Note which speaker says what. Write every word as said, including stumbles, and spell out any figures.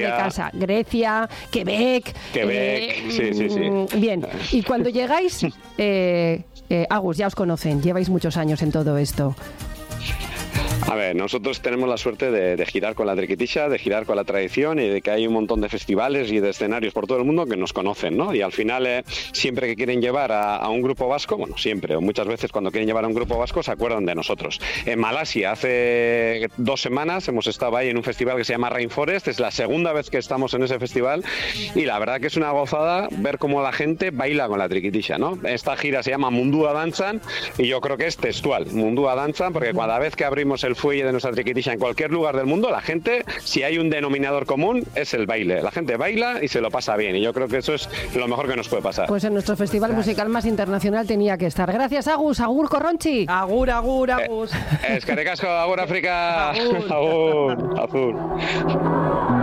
Speaker 1: de casa. Grecia, Quebec.
Speaker 2: Quebec, eh, sí, sí, sí.
Speaker 1: Bien, y cuando llegáis, eh, eh, Agus, ya os conocen, lleváis muchos años en todo esto.
Speaker 2: A ver, nosotros tenemos la suerte de, de girar con la Triquitisha, de girar con la tradición y de que hay un montón de festivales y de escenarios por todo el mundo que nos conocen, ¿no? Y al final, eh, siempre que quieren llevar a, a un grupo vasco, bueno, siempre o muchas veces cuando quieren llevar a un grupo vasco se acuerdan de nosotros. En Malasia, hace dos semanas hemos estado ahí en un festival que se llama Rainforest, es la segunda vez que estamos en ese festival y la verdad que es una gozada ver cómo la gente baila con la Triquitisha, ¿no? Esta gira se llama Mundua Danzan y yo creo que es textual, Mundua Danzan, porque cada vez que abrimos el fuelle de nuestra Triquitisha en cualquier lugar del mundo, la gente, si hay un denominador común, es el baile. La gente baila y se lo pasa bien y yo creo que eso es lo mejor que nos puede pasar.
Speaker 1: Pues en nuestro festival musical más internacional tenía que estar. Gracias, Agus. Agur, Corronchi.
Speaker 3: Agur, agur, Agus.
Speaker 2: Eh, Eskerrik asko, agur, África. Agur. Agur, azul.